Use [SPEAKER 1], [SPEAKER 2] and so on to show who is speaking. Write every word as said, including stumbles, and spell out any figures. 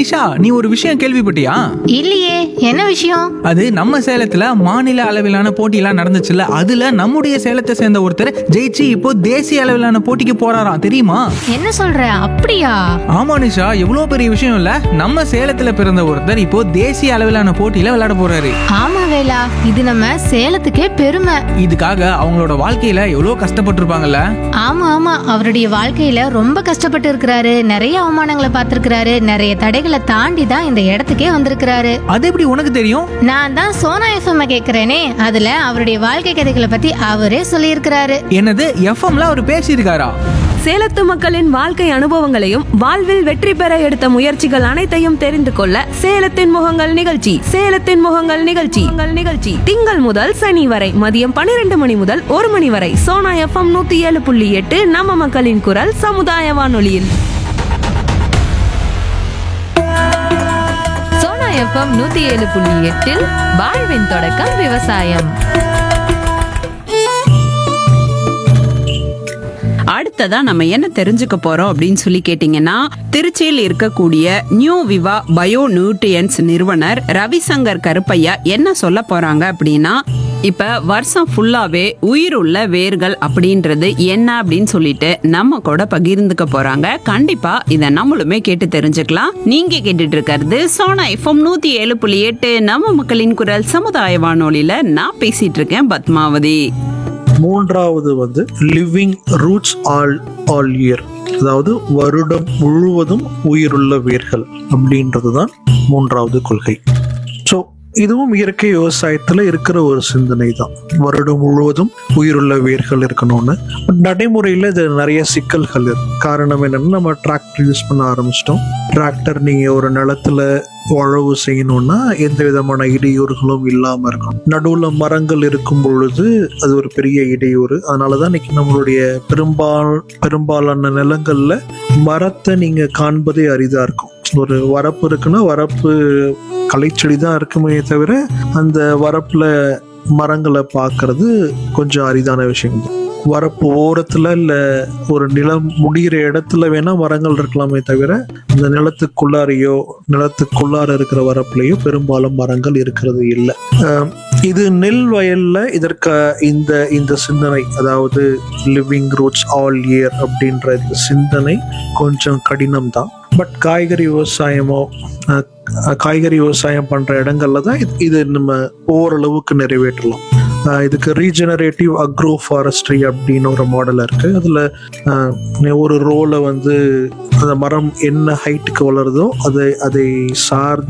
[SPEAKER 1] நிஷா, நீ ஒரு விஷயம் கேள்விப்பட்டியா?
[SPEAKER 2] இல்லையே, என்ன விஷயம்?
[SPEAKER 1] அது நம்ம சேலத்துல மாநில அளவிலான போட்டியெல்லாம் நடந்துச்சுல்ல, அதுல நம்முடைய சேலத்தை சேர்ந்த ஒருத்தர் ஜெயிச்சு இப்போ தேசிய அளவிலான போட்டிக்கு போறாராம், தெரியுமா?
[SPEAKER 2] என்ன சொல்ற? அப்படியா?
[SPEAKER 1] ஆமா நிஷா, எவ்வளவு பெரிய விஷயம் இல்ல. நம்ம சேலத்துல பிறந்த ஒருத்தர் இப்போ தேசிய அளவிலான போட்டியில விளையாட போறாரு.
[SPEAKER 2] ஆமா வேலா, இது நம்ம சேலத்துக்கே பெருமை.
[SPEAKER 1] இதுக்காக அவங்களோட வாழ்க்கையில எவ்வளவு கஷ்டப்பட்டிருப்பாங்கல்ல.
[SPEAKER 2] ஆமா ஆமா, அவருடைய வாழ்க்கையில ரொம்ப கஷ்டப்பட்டு இருக்கிறாரு. நிறைய அவமானங்களை பார்த்திருக்கிறாரு. நிறைய தடைகளை தாண்டி தான் இந்த இடத்துக்கே வந்திருக்கிறாரு.
[SPEAKER 1] அது எப்படி உனக்கு தெரியும்?
[SPEAKER 2] நான் தான் சோனா எஃப்எம் கேக்குறேனே, அதுல அவருடைய வாழ்க்கை கதைகளை பத்தி அவரே சொல்லியிருக்கிறாரு.
[SPEAKER 1] என்னது, எஃப்எம்ல அவர் பேசியிருக்காரா?
[SPEAKER 3] சேலத்து மக்களின் வாழ்க்கை அனுபவங்களையும் வாழ்வில் வெற்றி பெற எடுத்த முயற்சிகள் அனைத்தையும் தெரிந்து கொள்ள சேலத்தின் முகங்கள் நிகழ்ச்சி சேலத்தின் முகங்கள் நிகழ்ச்சி உங்கள் நிகழ்ச்சி திங்கள் முதல் சனி வரை மதியம் பன்னிரண்டு மணி முதல் ஒரு மணி வரை சோனா எஃப்எம் நூத்தி ஏழு புள்ளி எட்டு நம்ம மக்களின் குரல் சமுதாய வானொலியில்.
[SPEAKER 4] சோனா எஃப்எம் நூத்தி ஏழு புள்ளி எட்டில் வாழ்வின் தொடக்கம் விவசாயம்.
[SPEAKER 5] அடுத்ததா நம்ம என்ன தெரிஞ்சுக்க போறோம் அப்படின்னு சொல்லி கேட்டீங்கன்னா, திருச்சியில் இருக்கக்கூடிய நியூ விவா பயோ நியூட்ரியன்ஸ் நிறுவனர் ரவிசங்கர் கருப்பையா என்ன சொல்ல போறாங்க அப்படின்னா, இப்ப வருஷம் ஃபுல்லாவே உயிருள்ள வேர்கள் அப்படின்றது என்ன அப்படின்னு சொல்லிட்டு நம்ம கூட பகிர்ந்துக்க போறாங்க. கண்டிப்பா இதை நம்மளுமே கேட்டு தெரிஞ்சுக்கலாம். நீங்க கேட்டுட்டு இருக்கிறது சோனா எஃப்எம் நூத்தி ஏழு புள்ளி எட்டு நம்ம மக்களின் குரல் சமுதாய வானொலியில. நான் பேசிட்டு இருக்கேன் பத்மாவதி.
[SPEAKER 6] மூன்றாவது வந்து living roots all all year, அதாவது வருடம் முழுவதும் உயிருள்ள வேர்கள் அப்படின்றது தான் மூன்றாவது கொள்கை. ஸோ இதுவும் இயற்கை விவசாயத்துல இருக்கிற ஒரு சிந்தனை தான், வருடம் முழுவதும் உயிருள்ள வேர்கள் இருக்கணும்னு. பட் நடைமுறையில இது நிறைய சிக்கல்கள் இருக்கு. காரணம் என்னன்னா, நம்ம டிராக்டர் யூஸ் பண்ண ஆரம்பிச்சிட்டோம். டிராக்டர் நீங்க ஒரு நிலத்துல உழவு செய்யணும்னா எந்த விதமான இடையூறுகளும் இல்லாம இருக்கணும். நடுவுல மரங்கள் இருக்கும் பொழுது அது ஒரு பெரிய இடையூறு. அதனாலதான் இன்னைக்கு நம்மளுடைய பெரும்பால் பெரும்பாலான நிலங்கள்ல மரத்தை நீங்க காண்பதே அரிதா இருக்கும். ஒரு வரப்பு இருக்குன்னா வரப்பு களைச்செடி தான் இருக்குமே தவிர அந்த வரப்புல மரங்களை பார்க்கறது கொஞ்சம் அரிதான விஷயம் தான். வரப்பு ஓரத்துல இல்ல ஒரு நிலம் முடிகிற இடத்துல வேணா மரங்கள் இருக்கலாமே தவிர இந்த நிலத்துக்குள்ளாரையோ நிலத்துக்குள்ளார இருக்கிற வரப்புலையோ பெரும்பாலும் மரங்கள் இருக்கிறது இல்லை. இது நெல் வயல்ல இதற்கு இந்த இந்த சிந்தனை, அதாவது லிவிங் ரூட்ஸ் ஆல் இயர் அப்படின்ற இந்த சிந்தனை கொஞ்சம் கடினம் தான். பட் காய்கறி விவசாயமோ காய்கறி விவசாயம் பண்ற இடங்கள்ல தான் இது நம்ம ஓரளவுக்கு நிறைவேற்றலாம். இதுக்கு ரீஜெனரேட்டிவ் அக்ரோ ஃபாரஸ்ட்ரி அப்படின்னு ஒரு மாடல் இருக்கு. அதுல ஒரு ரோல வந்து அந்த மரம் என்ன ஹைட்டுக்கு வளருதோ அதை அதை சார்ந்து